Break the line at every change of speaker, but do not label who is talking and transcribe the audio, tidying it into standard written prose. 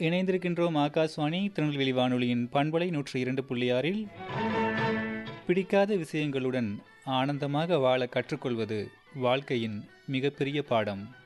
இணைந்திருக்கின்றோம் ஆகாஷ்வாணி திருநெல்வேலி வானொலியின் பண்பலை 102.6 பிடிக்காத விஷயங்களுடன் ஆனந்தமாக வாழ கற்றுக்கொள்வது வாழ்க்கையின் மிகப்பெரிய பாடம்.